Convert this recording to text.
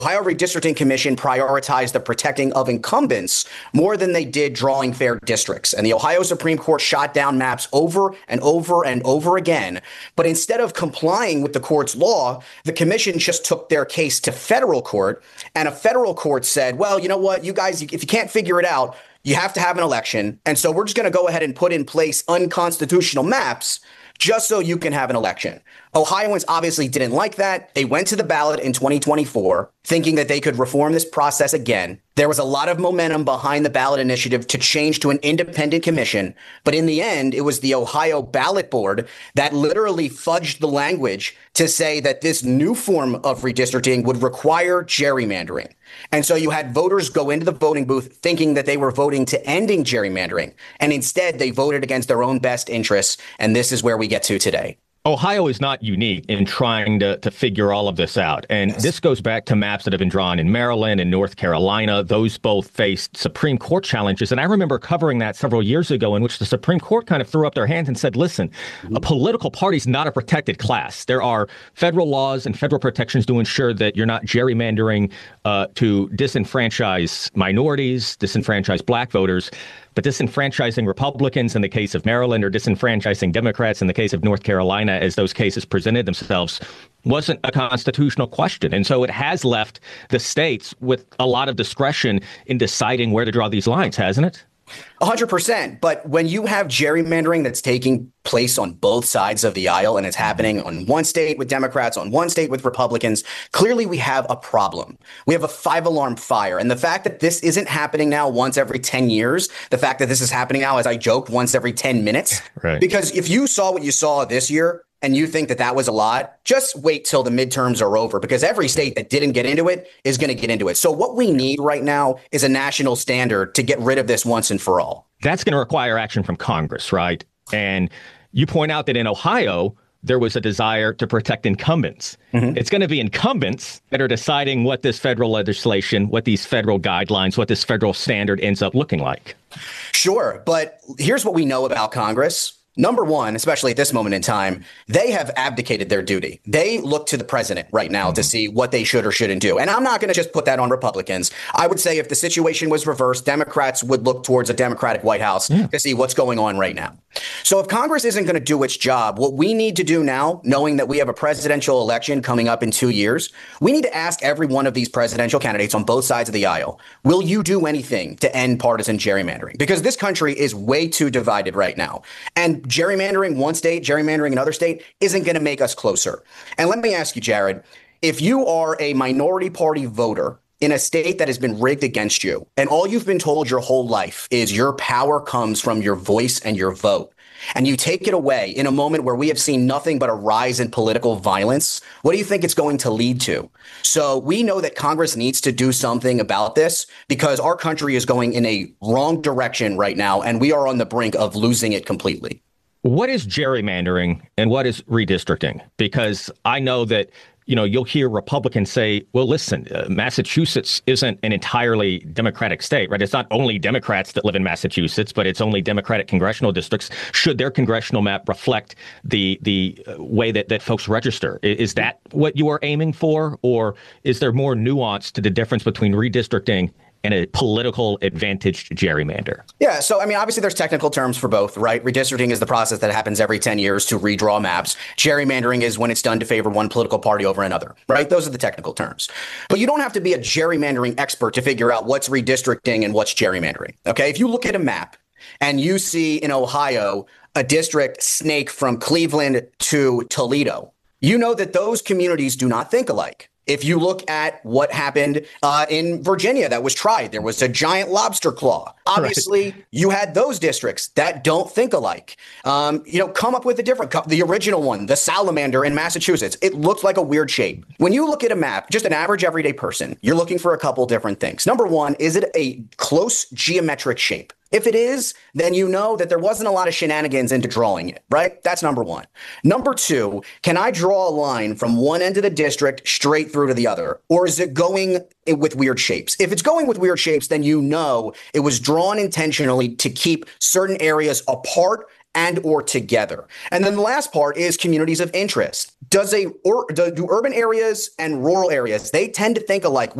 Ohio Redistricting Commission prioritized the protecting of incumbents more than they did drawing fair districts. And the Ohio Supreme Court shot down maps over and over and over again. But instead of complying with the court's law, the commission just took their case to federal court. And a federal court said, well, you know what, you guys, if you can't figure it out, you have to have an election. And so we're just going to go ahead and put in place unconstitutional maps just so you can have an election. Ohioans obviously didn't like that. They went to the ballot in 2024 thinking that they could reform this process again. There was a lot of momentum behind the ballot initiative to change to an independent commission. But in the end, it was the Ohio Ballot Board that literally fudged the language to say that this new form of redistricting would require gerrymandering. And so you had voters go into the voting booth thinking that they were voting to ending gerrymandering. And instead, they voted against their own best interests. And this is where we get to today. Ohio is not unique in trying to figure all of this out. And this goes back to maps that have been drawn in Maryland and North Carolina. Those both faced Supreme Court challenges. And I remember covering that several years ago in which the Supreme Court kind of threw up their hands and said, listen, a political party is not a protected class. There are federal laws and federal protections to ensure that you're not gerrymandering to disenfranchise minorities, disenfranchise black voters. But disenfranchising Republicans in the case of Maryland or disenfranchising Democrats in the case of North Carolina, as those cases presented themselves, wasn't a constitutional question. And so it has left the states with a lot of discretion in deciding where to draw these lines, hasn't it? 100%. But when you have gerrymandering that's taking place on both sides of the aisle and it's happening on one state with Democrats, on one state with Republicans, clearly we have a problem. We have a 5-alarm fire. And the fact that this isn't happening now once every 10 years, the fact that this is happening now, as I joked, once every 10 minutes, right? Because if you saw what you saw this year, and you think that that was a lot, just wait till the midterms are over, because every state that didn't get into it is going to get into it. So what we need right now is a national standard to get rid of this once and for all. That's going to require action from Congress, right? And you point out that in Ohio, there was a desire to protect incumbents. Mm-hmm. It's going to be incumbents that are deciding what this federal legislation, what these federal guidelines, what this federal standard ends up looking like. Sure. But here's what we know about Congress. Number one, especially at this moment in time, they have abdicated their duty. They look to the president right now to see what they should or shouldn't do. And I'm not going to just put that on Republicans. I would say if the situation was reversed, Democrats would look towards a Democratic White House to see what's going on right now. So if Congress isn't going to do its job, what we need to do now, knowing that we have a presidential election coming up in 2 years, we need to ask every one of these presidential candidates on both sides of the aisle, will you do anything to end partisan gerrymandering? Because this country is way too divided right now. And gerrymandering one state, gerrymandering another state isn't going to make us closer. And let me ask you, Jared, if you are a minority party voter in a state that has been rigged against you, and all you've been told your whole life is your power comes from your voice and your vote, and you take it away in a moment where we have seen nothing but a rise in political violence, what do you think it's going to lead to? So we know that Congress needs to do something about this because our country is going in a wrong direction right now, and we are on the brink of losing it completely. What is gerrymandering and what is redistricting? Because I know that, you'll hear Republicans say, well, listen, Massachusetts isn't an entirely Democratic state, right? It's not only Democrats that live in Massachusetts, but it's only Democratic congressional districts. Should their congressional map reflect the way that folks register? Is that what you are aiming for? Or is there more nuance to the difference between redistricting and a political advantaged gerrymander? Yeah. So, obviously there's technical terms for both, right? Redistricting is the process that happens every 10 years to redraw maps. Gerrymandering is when it's done to favor one political party over another, right? Those are the technical terms. But you don't have to be a gerrymandering expert to figure out what's redistricting and what's gerrymandering. Okay. If you look at a map and you see in Ohio a district snake from Cleveland to Toledo, you know that those communities do not think alike. If you look at what happened in Virginia that was tried, there was a giant lobster claw. Obviously, right. You had those districts that don't think alike. Come up with a different, the original one, the salamander in Massachusetts. It looked like a weird shape. When you look at a map, just an average everyday person, you're looking for a couple different things. Number one, is it a close geometric shape? If it is, then you know that there wasn't a lot of shenanigans into drawing it, right? That's number one. Number two, can I draw a line from one end of the district straight through to the other? Or is it going with weird shapes? If it's going with weird shapes, then you know it was drawn intentionally to keep certain areas apart and or together. And then the last part is communities of interest. Do urban areas and rural areas, they tend to think alike?